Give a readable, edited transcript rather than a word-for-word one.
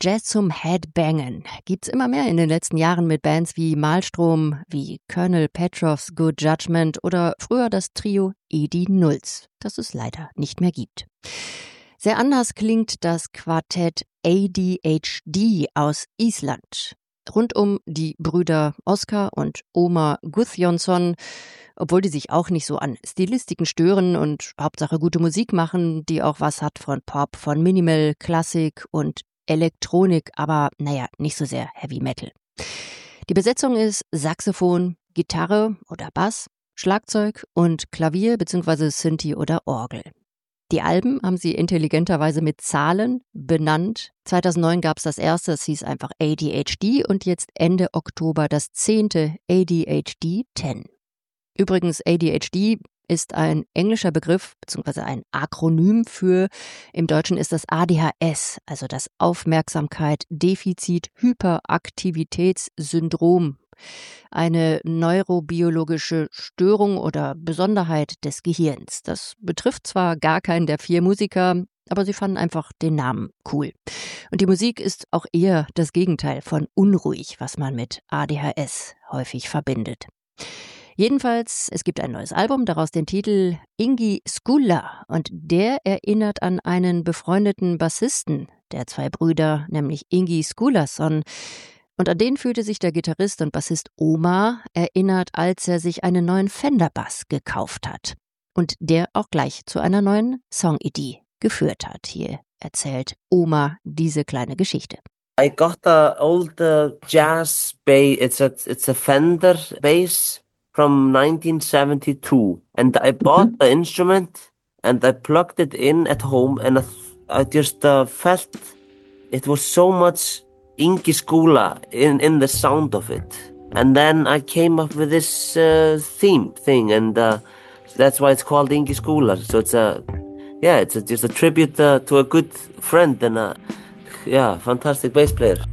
Jazz zum Headbangen gibt's immer mehr in den letzten Jahren mit Bands wie Mahlstrom, wie Colonel Petrovs Good Judgment oder früher das Trio Edi Nulls, das es leider nicht mehr gibt. Sehr anders klingt das Quartett ADHD aus Island. Rund um die Brüder Oskar und Ómar Guðjónsson, obwohl die sich auch nicht so an Stilistiken stören und Hauptsache gute Musik machen, die auch was hat von Pop, von Minimal, Klassik und Elektronik, aber nicht so sehr Heavy Metal. Die Besetzung ist Saxophon, Gitarre oder Bass, Schlagzeug und Klavier bzw. Synthi oder Orgel. Die Alben haben sie intelligenterweise mit Zahlen benannt. 2009 gab es das erste, das hieß einfach ADHD und jetzt Ende Oktober das 10. ADHD 10. Übrigens, ADHD ist ein englischer Begriff bzw. ein Akronym für, im Deutschen ist das ADHS, also das Aufmerksamkeit-Defizit-Hyperaktivitätssyndrom. Eine neurobiologische Störung oder Besonderheit des Gehirns. Das betrifft zwar gar keinen der 4 Musiker, aber sie fanden einfach den Namen cool. Und die Musik ist auch eher das Gegenteil von unruhig, was man mit ADHS häufig verbindet. Jedenfalls, es gibt ein neues Album, daraus den Titel Ingi Skúla und der erinnert an einen befreundeten Bassisten der 2 Brüder, nämlich Ingi Skúlason. Und an den fühlte sich der Gitarrist und Bassist Ómar erinnert, als er sich einen neuen Fender-Bass gekauft hat. Und der auch gleich zu einer neuen Songidee geführt hat. Hier erzählt Ómar diese kleine Geschichte. I got a old jazz bass, it's a Fender bass from 1972. And I bought the instrument and I plugged it in at home and I just felt it was so much Ingi Skúla in the sound of it. And then I came up with this theme thing and that's why it's called Ingi Skúla. So it's just a tribute to a good friend and a fantastic bass player.